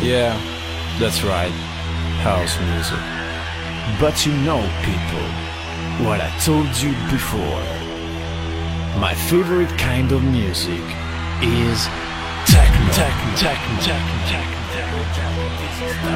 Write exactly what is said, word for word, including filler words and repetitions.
Yeah, that's right. House music. But you know, people, what I told you before. My favorite kind of music is techno. Techno. Techno. Techno. Techno.